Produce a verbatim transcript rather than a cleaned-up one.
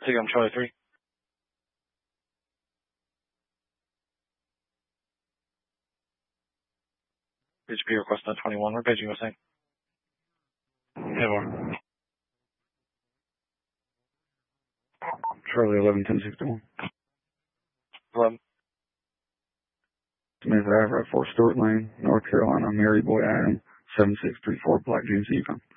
Take on Charlie three. H P request on twenty-one. We're paging U S A. Ever. Charlie eleven ten sixty-one. eleven. Smith Ave, four Stewart Lane, North Carolina, Mary Boy Adam, seven six three four, Black Jeans, Yukon.